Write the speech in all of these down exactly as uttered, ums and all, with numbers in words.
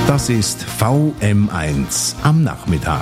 Das ist V M eins am Nachmittag.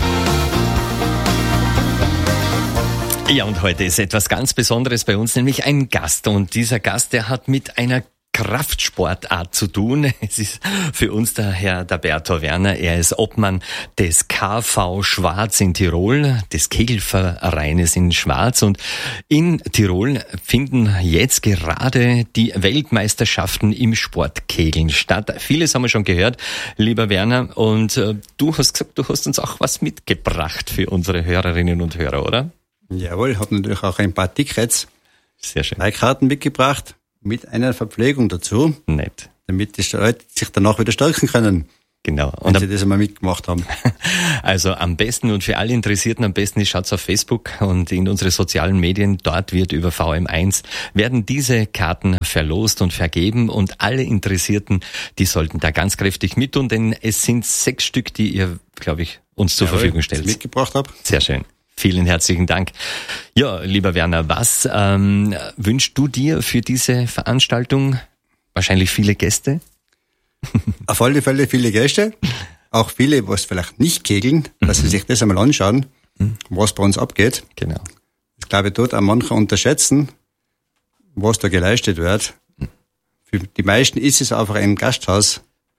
Ja, und heute ist etwas ganz Besonderes bei uns, nämlich ein Gast. Und dieser Gast, der hat mit einer Kraftsportart zu tun. Es ist für uns der Herr Daberto Werner. Er ist Obmann des K V Schwarz in Tirol, des Kegelvereines in Schwarz. Und in Tirol finden jetzt gerade die Weltmeisterschaften im Sportkegeln statt. Vieles haben wir schon gehört, lieber Werner. Und äh, du hast gesagt, du hast uns auch was mitgebracht für unsere Hörerinnen und Hörer, oder? Jawohl, ich habe natürlich auch ein paar Tickets, sehr schön, drei Karten mitgebracht. Mit einer Verpflegung dazu. Nett. Damit die Leute sich danach wieder stärken können. Genau. Wenn und sie das einmal mitgemacht haben. Also am besten und für alle Interessierten am besten ist, schaut's auf Facebook und in unsere sozialen Medien. Dort wird über V M eins werden diese Karten verlost und vergeben und alle Interessierten, die sollten da ganz kräftig mittun, denn es sind sechs Stück, die ihr, glaube ich, uns zur Jawohl, Verfügung stellt. Mitgebracht habe. Sehr schön. Vielen herzlichen Dank. Ja, lieber Werner, was ähm, wünschst du dir für diese Veranstaltung? Wahrscheinlich viele Gäste? Auf alle Fälle viele Gäste. Auch viele, was vielleicht nicht kegeln, mhm. dass sie sich das einmal anschauen, mhm. was bei uns abgeht. Genau. Ich glaube, dort auch manche unterschätzen, was da geleistet wird. Mhm. Für die meisten ist es einfach ein Gasthaus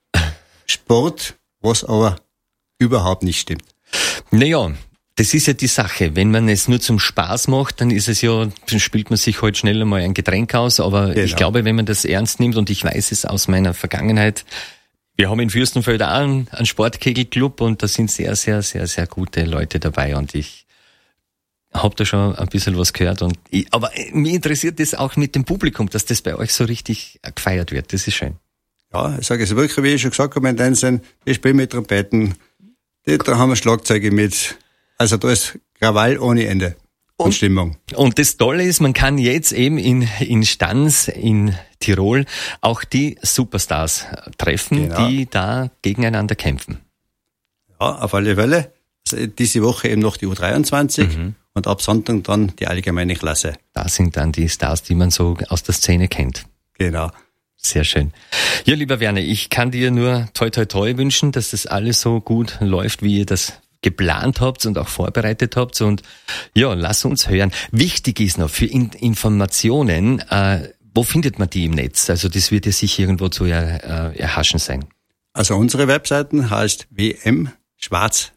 Sport, was aber überhaupt nicht stimmt. Naja, das ist ja die Sache. Wenn man es nur zum Spaß macht, dann ist es ja, dann spielt man sich halt schnell einmal ein Getränk aus. Aber genau. Ich glaube, wenn man das ernst nimmt, und ich weiß es aus meiner Vergangenheit, wir haben in Fürstenfeld auch einen, einen Sportkegelclub und da sind sehr, sehr, sehr, sehr gute Leute dabei und ich habe da schon ein bisschen was gehört. Und ich, aber mich interessiert das auch mit dem Publikum, dass das bei euch so richtig gefeiert wird. Das ist schön. Ja, ich sage es wirklich, wie ich schon gesagt habe, in Tänzen, wir spielen mit Trompeten, da haben wir Schlagzeuge mit. Also da ist Krawall ohne Ende und, und Stimmung. Und das Tolle ist, man kann jetzt eben in, in Stans, in Tirol, auch die Superstars treffen, genau. die da gegeneinander kämpfen. Ja, auf alle Fälle. Also diese Woche eben noch die U dreiundzwanzig mhm. und ab Sonntag dann die allgemeine Klasse. Da sind dann die Stars, die man so aus der Szene kennt. Genau. Sehr schön. Ja, lieber Werner, ich kann dir nur toi toi toi wünschen, dass das alles so gut läuft, wie ihr das geplant habt und auch vorbereitet habt. Und ja, lass uns hören. Wichtig ist noch für In- Informationen, äh, wo findet man die im Netz? Also das wird ja sicher irgendwo zu er, äh, erhaschen sein. Also unsere Webseiten heißt w m schwarz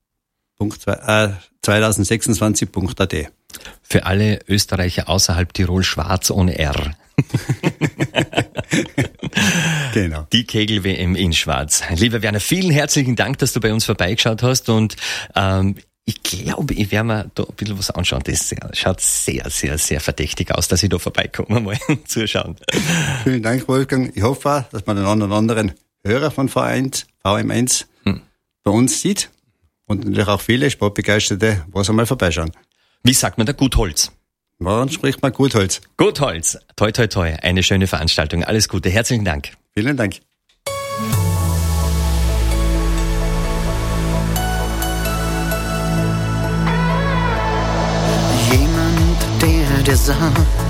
zwanzig sechsundzwanzig punkt a t. Für alle Österreicher außerhalb Tirol schwarz ohne R. Genau. Die Kegel-W M in Schwarz. Lieber Werner, vielen herzlichen Dank, dass du bei uns vorbeigeschaut hast und ähm, ich glaube, ich werde mir da ein bisschen was anschauen. Das schaut sehr, sehr, sehr verdächtig aus, dass ich da vorbeikomme, mal zuschauen. Vielen Dank, Wolfgang. Ich hoffe auch, dass man den einen oder anderen Hörer von V M eins hm. bei uns sieht und natürlich auch viele Sportbegeisterte, was einmal vorbeischauen. Wie sagt man da? Gutholz? Wann spricht man Gutholz? Gutholz. Toi, toi, toi. Eine schöne Veranstaltung. Alles Gute. Herzlichen Dank. Vielen Dank. Jemand, der dir sagt,